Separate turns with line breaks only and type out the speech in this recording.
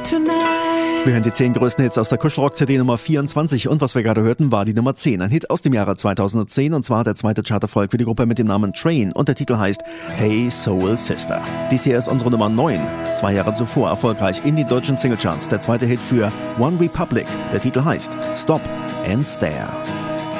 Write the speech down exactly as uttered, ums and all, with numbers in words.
Wir hören die zehn größten Hits aus der Kuschelrock-C D Nummer vierundzwanzig und was wir gerade hörten, war die Nummer zehn. Ein Hit aus dem Jahre zweitausendzehn und zwar der zweite Charterfolg für die Gruppe mit dem Namen Train und der Titel heißt Hey Soul Sister. Dies hier ist unsere Nummer neun. Zwei Jahre zuvor erfolgreich in die deutschen Singlecharts. Der zweite Hit für One Republic. Der Titel heißt Stop and Stare.